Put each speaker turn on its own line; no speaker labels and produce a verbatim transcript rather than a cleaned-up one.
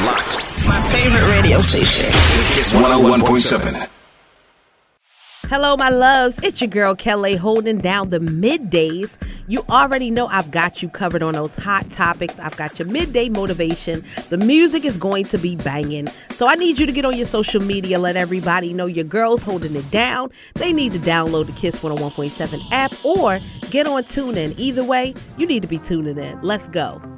locked.
My favorite radio station.
Kiss one oh one point seven.
Hello, my loves. It's your girl, Kelly, holding down the middays. You already know I've got you covered on those hot topics. I've got your midday motivation. The music is going to be banging. So I need you to get on your social media. Let everybody know your girl's holding it down. They need to download the Kiss one oh one point seven app or get on TuneIn. Either way, you need to be tuning in. Let's go.